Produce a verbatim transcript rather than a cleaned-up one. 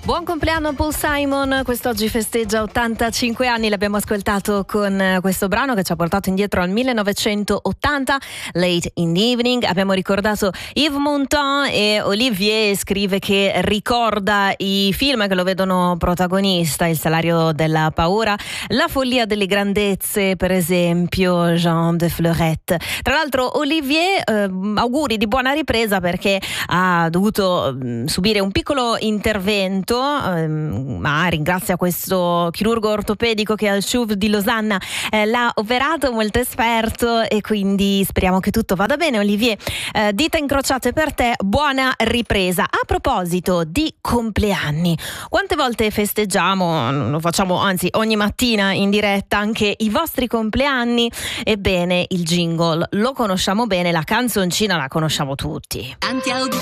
Buon compleanno Paul Simon, quest'oggi festeggia ottantacinque anni, l'abbiamo ascoltato con questo brano che ci ha portato indietro al millenovecentottanta, Late in the Evening. Abbiamo ricordato Yves Montand e Olivier scrive che ricorda i film che lo vedono protagonista, Il salario della paura, La follia delle grandezze, per esempio Jean de Florette. Tra l'altro Olivier, eh, auguri di buona ripresa perché ha dovuto mh, subire un piccolo intervento, ma ringrazia questo chirurgo ortopedico che al C U V di Losanna eh, l'ha operato, molto esperto, e quindi speriamo che tutto vada bene. Olivier, eh, dita incrociate per te, buona ripresa. A proposito di compleanni, quante volte festeggiamo, lo facciamo anzi ogni mattina in diretta, anche i vostri compleanni? Ebbene, il jingle lo conosciamo bene, la canzoncina la conosciamo tutti. Tanti auguri